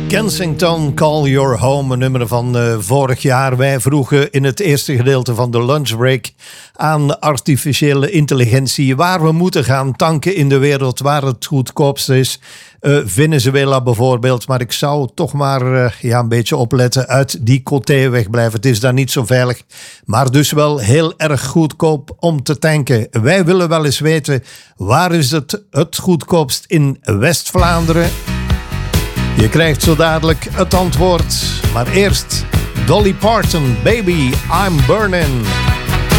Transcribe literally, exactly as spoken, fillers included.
Kensington, Call Your Home, een nummer van uh, vorig jaar. Wij vroegen in het eerste gedeelte van de lunchbreak aan artificiële intelligentie waar we moeten gaan tanken in de wereld, waar het goedkoopst is. Uh, Venezuela bijvoorbeeld, maar ik zou toch maar uh, ja, een beetje opletten, uit die Côté wegblijven. Het is daar niet zo veilig, maar dus wel heel erg goedkoop om te tanken. Wij willen wel eens weten, waar is het het goedkoopst in West-Vlaanderen? Je krijgt zo dadelijk het antwoord, maar eerst Dolly Parton, Baby, I'm Burning.